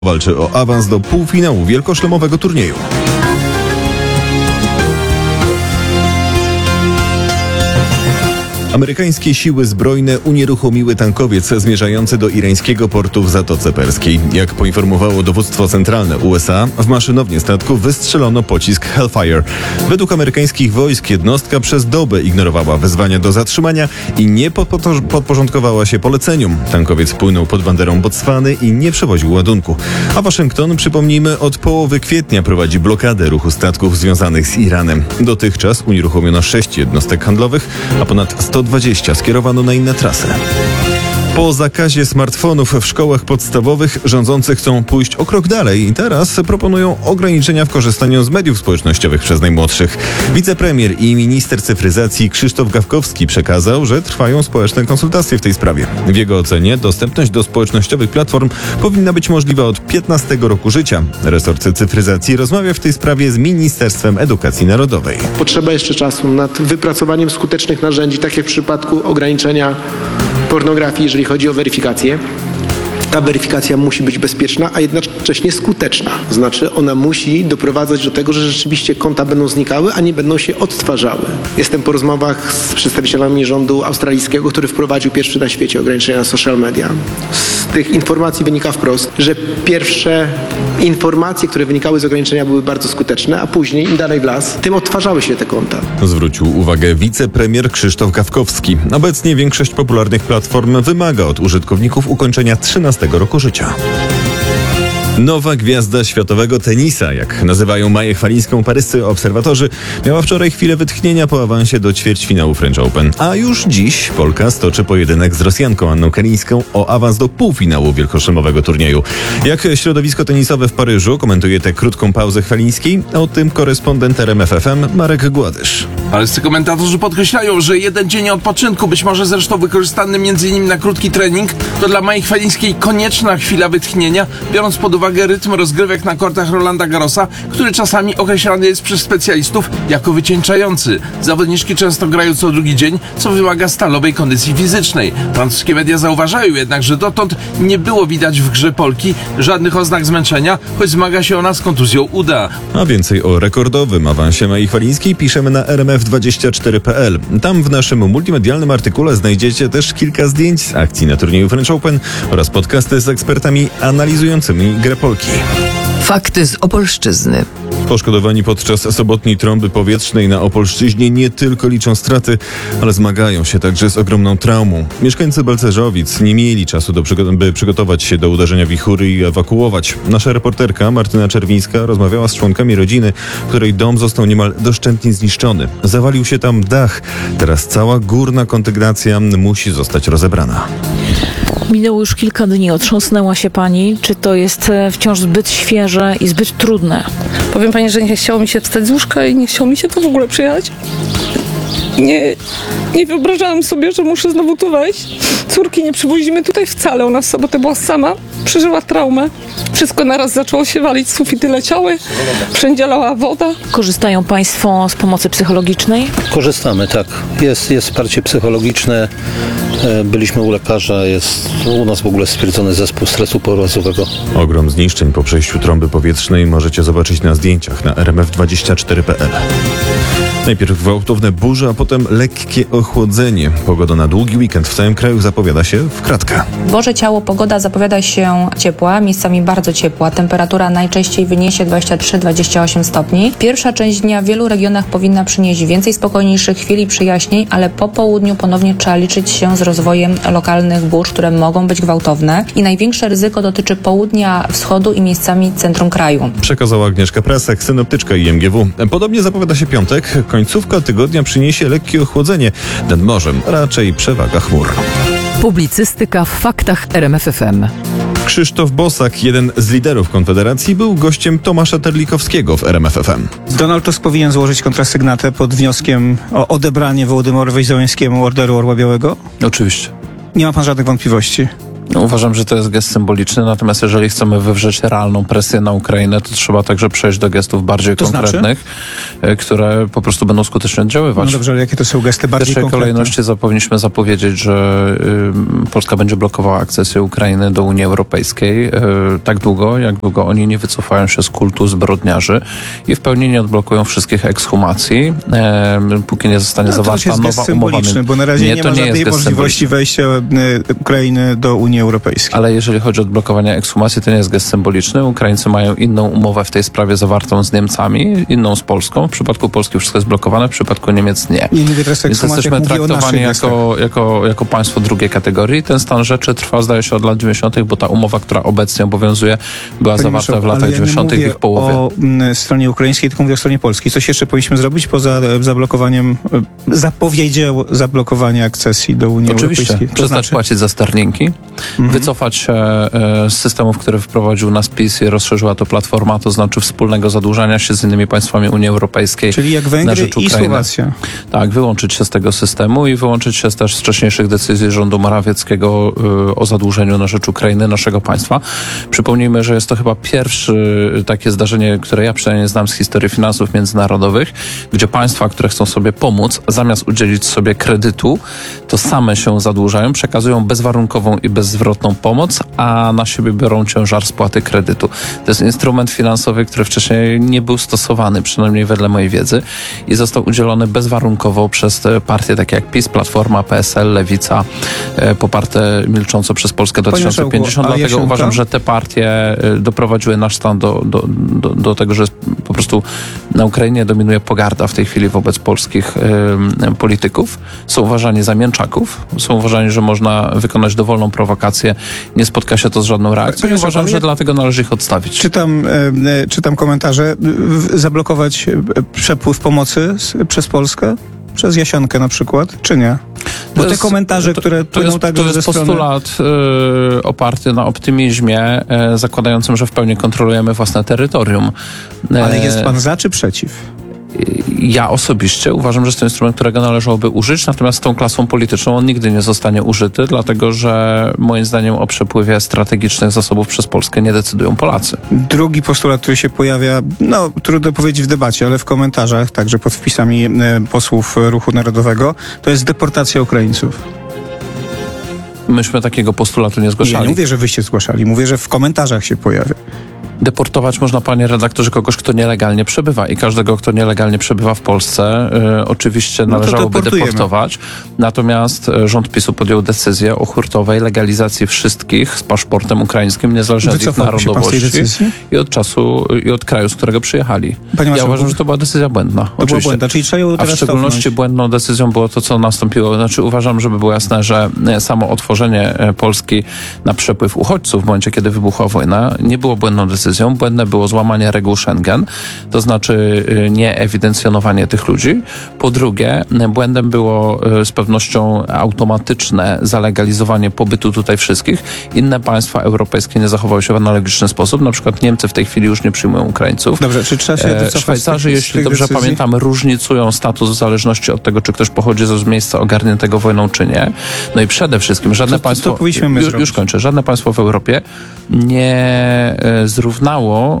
walczy o awans do półfinału wielkoszlemowego turnieju. Amerykańskie siły zbrojne unieruchomiły tankowiec zmierzający do irańskiego portu w Zatoce Perskiej. Jak poinformowało dowództwo centralne USA, w maszynownię statku wystrzelono pocisk Hellfire. Według amerykańskich wojsk jednostka przez dobę ignorowała wezwania do zatrzymania i nie podporządkowała się poleceniom. Tankowiec płynął pod banderą Botswany i nie przewoził ładunku. A Waszyngton, przypomnijmy, od połowy kwietnia prowadzi blokadę ruchu statków związanych z Iranem. Dotychczas unieruchomiono 6 jednostek handlowych, a ponad 120 skierowano na inne trasy. Po zakazie smartfonów w szkołach podstawowych rządzący chcą pójść o krok dalej i teraz proponują ograniczenia w korzystaniu z mediów społecznościowych przez najmłodszych. Wicepremier i minister cyfryzacji Krzysztof Gawkowski przekazał, że trwają społeczne konsultacje w tej sprawie. W jego ocenie dostępność do społecznościowych platform powinna być możliwa od 15 roku życia. Resort cyfryzacji rozmawia w tej sprawie z Ministerstwem Edukacji Narodowej. Potrzeba jeszcze czasu nad wypracowaniem skutecznych narzędzi, tak jak w przypadku ograniczenia pornografii, jeżeli chodzi o weryfikację. Ta weryfikacja musi być bezpieczna, a jednocześnie skuteczna. Znaczy ona musi doprowadzać do tego, że rzeczywiście konta będą znikały, a nie będą się odtwarzały. Jestem po rozmowach z przedstawicielami rządu australijskiego, który wprowadził pierwszy na świecie ograniczenia na social media. Z tych informacji wynika wprost, że pierwsze informacje, które wynikały z ograniczenia, były bardzo skuteczne, a później im dalej w las, tym odtwarzały się te konta. Zwrócił uwagę wicepremier Krzysztof Gawkowski. Obecnie większość popularnych platform wymaga od użytkowników ukończenia 13 roku życia. Nowa gwiazda światowego tenisa, jak nazywają Maję Chwalińską paryscy obserwatorzy, miała wczoraj chwilę wytchnienia po awansie do ćwierćfinału French Open. A już dziś Polka stoczy pojedynek z Rosjanką Anną Karińską o awans do półfinału wielkoszlemowego turnieju. Jak środowisko tenisowe w Paryżu komentuje tę krótką pauzę Chwalińskiej, o tym korespondent RMF FM Marek Gładysz. Paryscy komentatorzy podkreślają, że jeden dzień odpoczynku, być może zresztą wykorzystany m.in. na krótki trening, to dla Mai Chwalińskiej konieczna chwila wytchnienia, biorąc pod uwagę rytm rozgrywek na kortach Rolanda Garrosa, który czasami określany jest przez specjalistów jako wycieńczający. Zawodniczki często grają co drugi dzień, co wymaga stalowej kondycji fizycznej. Francuskie media zauważają jednak, że dotąd nie było widać w grze Polki żadnych oznak zmęczenia, choć zmaga się ona z kontuzją uda. A więcej o rekordowym awansie Mai Chwalińskiej piszemy na rmf24.pl. Tam w naszym multimedialnym artykule znajdziecie też kilka zdjęć z akcji na turnieju French Open oraz podcasty z ekspertami analizującymi grę Polki. Fakty z Opolszczyzny. Poszkodowani podczas sobotniej trąby powietrznej na Opolszczyźnie nie tylko liczą straty, ale zmagają się także z ogromną traumą. Mieszkańcy Balcerzowic nie mieli czasu, by przygotować się do uderzenia wichury i ewakuować. Nasza reporterka Martyna Czerwińska rozmawiała z członkami rodziny, której dom został niemal doszczętnie zniszczony. Zawalił się tam dach. Teraz cała górna kondygnacja musi zostać rozebrana. Minęło już kilka dni. Otrząsnęła się pani. Czy to jest wciąż zbyt świeże i zbyt trudne? Powiem pani, że nie chciało mi się wstać z łóżka i nie chciało mi się to w ogóle przyjechać. Nie wyobrażałam sobie, że muszę znowu tu wejść. Córki nie przywozimy tutaj wcale. Ona w sobotę była sama, przeżyła traumę. Wszystko naraz zaczęło się walić, sufity leciały, wszędzie lała woda. Korzystają państwo z pomocy psychologicznej? Korzystamy, tak. Jest wsparcie psychologiczne. Byliśmy u lekarza, jest u nas w ogóle stwierdzony zespół stresu pourazowego. Ogrom zniszczeń po przejściu trąby powietrznej możecie zobaczyć na zdjęciach na rmf24.pl. Najpierw gwałtowne burze, a potem lekkie ochłodzenie. Pogoda na długi weekend w całym kraju zapowiada się w kratkę. Boże ciało, pogoda zapowiada się ciepła, miejscami bardzo ciepła. Temperatura najczęściej wyniesie 23-28 stopni. Pierwsza część dnia w wielu regionach powinna przynieść więcej spokojniejszych chwil i przyjaśnień, ale po południu ponownie trzeba liczyć się z rozwojem lokalnych burz, które mogą być gwałtowne. I największe ryzyko dotyczy południa, wschodu i miejscami centrum kraju. Przekazała Agnieszka Prasek, synoptyczka IMGW. Podobnie zapowiada się piątek. Końcówka tygodnia przyniesie lekkie ochłodzenie. Nad morzem raczej przewaga chmur. Publicystyka w faktach RMF FM. Krzysztof Bosak, jeden z liderów Konfederacji, był gościem Tomasza Terlikowskiego w RMF FM. Donald Tusk powinien złożyć kontrasygnatę pod wnioskiem o odebranie Wołodymyrowi Zełenskiemu Orderu Orła Białego? Oczywiście. Nie ma pan żadnych wątpliwości? Uważam, że to jest gest symboliczny, natomiast jeżeli chcemy wywrzeć realną presję na Ukrainę, to trzeba także przejść do gestów bardziej konkretnych, które po prostu będą skutecznie oddziaływać. No dobrze, ale jakie to są gesty W bardziej pierwszej konkretne? kolejności powinniśmy zapowiedzieć, że Polska będzie blokowała akcesję Ukrainy do Unii Europejskiej tak długo, jak długo oni nie wycofają się z kultu zbrodniarzy i w pełni nie odblokują wszystkich ekshumacji, póki nie zostanie zawarta jest nowa gest umowa. symboliczny, bo na razie nie ma żadnej możliwości wejścia Ukrainy do Unii Europejskiej. Ale jeżeli chodzi o odblokowanie ekshumacji, to nie jest gest symboliczny. Ukraińcy mają inną umowę w tej sprawie zawartą z Niemcami, inną z Polską. W przypadku Polski wszystko jest blokowane, w przypadku Niemiec nie. Nie mówię teraz o Więc ekshumacjach, jesteśmy mówię o naszych traktowani jako państwo drugiej kategorii. Ten stan rzeczy trwa, zdaje się, od lat 90., bo ta umowa, która obecnie obowiązuje, była zawarta w latach 90. i w połowie. O stronie ukraińskiej, tylko mówię o stronie polskiej. Coś jeszcze powinniśmy zrobić poza zablokowaniem, zapowiedział zablokowanie akcesji do Unii Oczywiście. Europejskiej? To Przestać płacić za sterlinki, wycofać się z systemów, które wprowadził nas PiS i rozszerzyła to Platforma, to znaczy wspólnego zadłużania się z innymi państwami Unii Europejskiej. Czyli jak na Węgry rzecz i Ukrainy. Słowacja. Tak, wyłączyć się z tego systemu i wyłączyć się też z wcześniejszych decyzji rządu Morawieckiego o zadłużeniu na rzecz Ukrainy, naszego państwa. Przypomnijmy, że jest to chyba pierwsze takie zdarzenie, które ja przynajmniej znam z historii finansów międzynarodowych, gdzie państwa, które chcą sobie pomóc, zamiast udzielić sobie kredytu, to same się zadłużają, przekazują bezwarunkową i bezzwrotną pomoc, a na siebie biorą ciężar spłaty kredytu. To jest instrument finansowy, który wcześniej nie był stosowany, przynajmniej wedle mojej wiedzy, i został udzielony bezwarunkowo przez partie takie jak PiS, Platforma, PSL, Lewica, poparte milcząco przez Polskę 2050. Dlatego uważam, że te partie doprowadziły nasz stan do tego, że po prostu na Ukrainie dominuje pogarda w tej chwili wobec polskich polityków. Są uważani za mięczaków, są uważani, że można wykonać dowolną prowokację, nie spotka się to z żadną reakcją i uważam, że dlatego należy ich odstawić. Czytam komentarze. Zablokować przepływ pomocy przez Polskę? Przez Jasionkę na przykład, czy nie? Bo te komentarze, które płyną także ze strony... To jest postulat oparty na optymizmie, zakładającym, że w pełni kontrolujemy własne terytorium. Ale jest pan za czy przeciw? Ja osobiście uważam, że jest to instrument, którego należałoby użyć, natomiast z tą klasą polityczną on nigdy nie zostanie użyty, dlatego że moim zdaniem o przepływie strategicznych zasobów przez Polskę nie decydują Polacy. Drugi postulat, który się pojawia, trudno powiedzieć w debacie, ale w komentarzach, także pod wpisami posłów Ruchu Narodowego, to jest deportacja Ukraińców. Myśmy takiego postulatu nie zgłaszali. Nie mówię, że wyście zgłaszali, mówię, że w komentarzach się pojawia. Deportować można, panie redaktorze, kogoś, kto nielegalnie przebywa i każdego, kto nielegalnie przebywa w Polsce, oczywiście należałoby deportować. Natomiast rząd PiS-u podjął decyzję o hurtowej legalizacji wszystkich z paszportem ukraińskim, niezależnie od ich narodowości i od czasu i od kraju, z którego przyjechali. Ja uważam, że to była decyzja błędna. Czyli trzeba ją teraz A w szczególności cofnąć. błędną decyzją było to, co nastąpiło. Znaczy uważam, żeby było jasne, że samo otworzenie Polski na przepływ uchodźców w momencie, kiedy wybuchła wojna, nie było błędną decyzją. Błędne było złamanie reguł Schengen, to znaczy nie ewidencjonowanie tych ludzi. Po drugie, błędem było z pewnością automatyczne zalegalizowanie pobytu tutaj wszystkich. Inne państwa europejskie nie zachowały się w analogiczny sposób. Na przykład Niemcy w tej chwili już nie przyjmują Ukraińców. Dobrze, czy trzeba się wycofać Szwajcarzy, jeśli dobrze pamiętam, różnicują status w zależności od tego, czy ktoś pochodzi z miejsca ogarniętego wojną, czy nie. No i przede wszystkim żadne państwo... Już kończę. Żadne państwo w Europie nie zrównało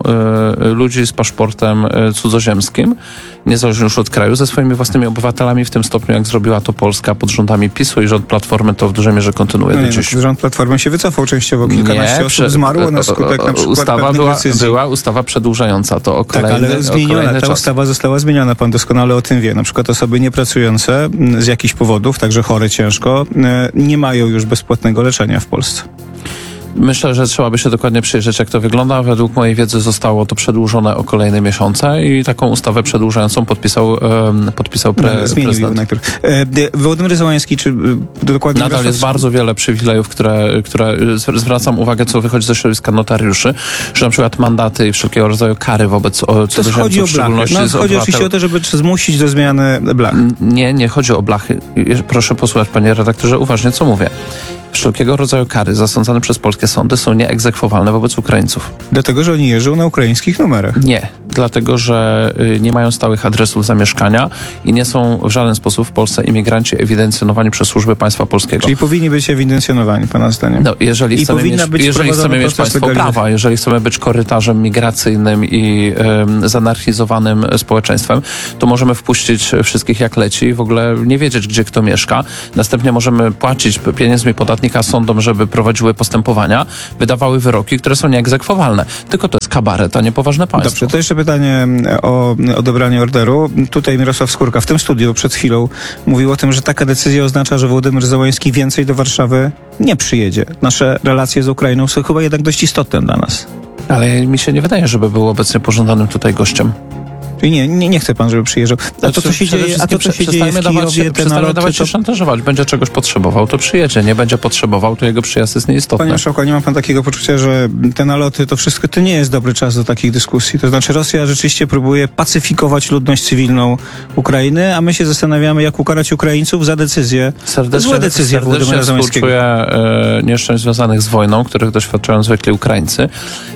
ludzi z paszportem cudzoziemskim, niezależnie już od kraju, ze swoimi własnymi obywatelami w tym stopniu, jak zrobiła to Polska pod rządami PiS-u i rząd Platformy to w dużej mierze kontynuuje do dziś. Rząd Platformy się wycofał częściowo, kilkanaście osób zmarło na skutek na przykład była ustawa przedłużająca to o kolejny, ale zmieniona, ta ustawa została zmieniona, pan doskonale o tym wie. Na przykład osoby niepracujące z jakichś powodów, także chore ciężko, nie mają już bezpłatnego leczenia w Polsce. Myślę, że trzeba by się dokładnie przyjrzeć, jak to wygląda. Według mojej wiedzy zostało to przedłużone o kolejne miesiące i taką ustawę przedłużającą podpisał prezydent. Wołodymyr Zełański, czy dokładnie... Nadal jest bardzo wiele przywilejów, które zwracam uwagę, co wychodzi ze środowiska notariuszy, że na przykład mandaty i wszelkiego rodzaju kary wobec cudzoziemców, w szczególności chodzi oczywiście o to, żeby zmusić do zmiany blach. Nie chodzi o blachy. Proszę posłuchać, panie redaktorze, uważnie, co mówię. Wszelkiego rodzaju kary zasądzane przez polskie sądy są nieegzekwowalne wobec Ukraińców. Dlatego, że oni jeżdżą na ukraińskich numerach. Nie. dlatego że nie mają stałych adresów zamieszkania i nie są w żaden sposób w Polsce imigranci ewidencjonowani przez służby państwa polskiego. Czyli powinni być ewidencjonowani, pana zdaniem? No, jeżeli chcemy mieć państwo prawa, jeżeli chcemy być korytarzem migracyjnym i zanarchizowanym społeczeństwem, to możemy wpuścić wszystkich jak leci i w ogóle nie wiedzieć, gdzie kto mieszka. Następnie możemy płacić pieniędzmi podatnika sądom, żeby prowadziły postępowania, wydawały wyroki, które są nieegzekwowalne. Tylko to jest kabaret, a nie poważne państwo. Dobrze, to jeszcze pytanie o odebranie orderu. Tutaj Mirosław Skórka w tym studiu przed chwilą mówił o tym, że taka decyzja oznacza, że Wołodymyr Zełański więcej do Warszawy nie przyjedzie. Nasze relacje z Ukrainą są chyba jednak dość istotne dla nas. Ale mi się nie wydaje, żeby był obecnie pożądanym tutaj gościem. Czyli nie chce pan, żeby przyjeżdżał. A to, co się dzieje w Kijowie, przestańmy dawać się szantażować. Będzie czegoś potrzebował, to przyjedzie. Nie będzie potrzebował, to jego przyjazd jest nieistotny. Panie marszałku, nie ma pan takiego poczucia, że te naloty, to wszystko, to nie jest dobry czas do takich dyskusji? To znaczy Rosja rzeczywiście próbuje pacyfikować ludność cywilną Ukrainy, a my się zastanawiamy, jak ukarać Ukraińców za decyzje, złe decyzje Wołodymyra Zełańskiego. Serdecznie nieszczęść związanych z wojną, których doświadczają zwykli Ukraińcy.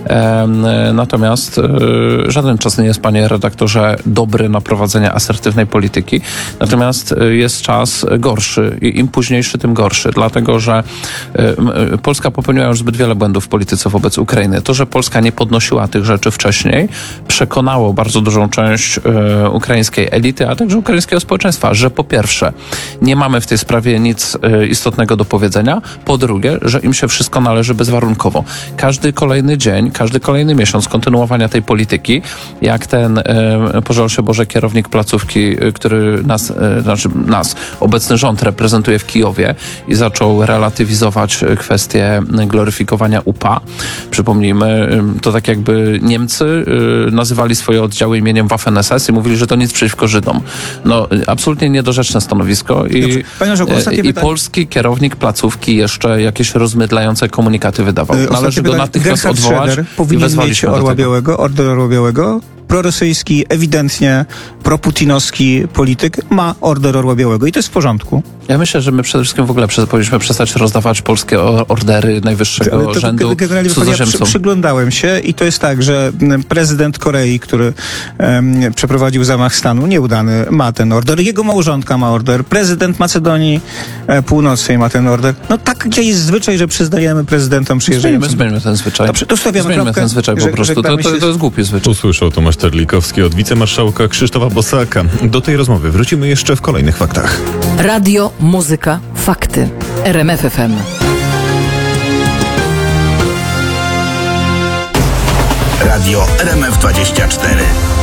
Natomiast żaden czas nie jest, panie redaktorze, dobry na prowadzenie asertywnej polityki. Natomiast jest czas gorszy i im późniejszy, tym gorszy. Dlatego, że Polska popełniła już zbyt wiele błędów w polityce wobec Ukrainy. To, że Polska nie podnosiła tych rzeczy wcześniej, przekonało bardzo dużą część ukraińskiej elity, a także ukraińskiego społeczeństwa, że po pierwsze, nie mamy w tej sprawie nic istotnego do powiedzenia. Po drugie, że im się wszystko należy bezwarunkowo. Każdy kolejny dzień, każdy kolejny miesiąc kontynuowania tej polityki, jak ten pożal się Boże kierownik placówki, który nas, obecny rząd reprezentuje w Kijowie i zaczął relatywizować kwestię gloryfikowania UPA. Przypomnijmy, to tak jakby Niemcy nazywali swoje oddziały imieniem Waffen-SS i mówili, że to nic przeciwko Żydom. No, absolutnie niedorzeczne stanowisko i polski kierownik placówki jeszcze jakieś rozmydlające komunikaty wydawał. Należy go natychmiast odwołać i wezwaliśmy do tego. Order Orła Białego. Prorosyjski, ewidentnie proputinowski polityk ma order Orła Białego i to jest w porządku. Ja myślę, że my przede wszystkim w ogóle powinniśmy przestać rozdawać polskie ordery najwyższego rzędu cudzoziemcom. Ja przyglądałem się i to jest tak, że prezydent Korei, który przeprowadził zamach stanu, nieudany, ma ten order. Jego małżonka ma order. Prezydent Macedonii Północnej ma ten order. No tak jest zwyczaj, że przyznajemy prezydentom przyjeżdżającym. Zmieńmy ten zwyczaj. Dobrze, to stawiamy ten zwyczaj po prostu. To jest głupi zwyczaj. Usłyszał Tomasz Terlikowski od wicemarszałka Krzysztofa Bosaka. Do tej rozmowy wrócimy jeszcze w kolejnych faktach. Radio, muzyka, fakty. RMF FM. Radio RMF24.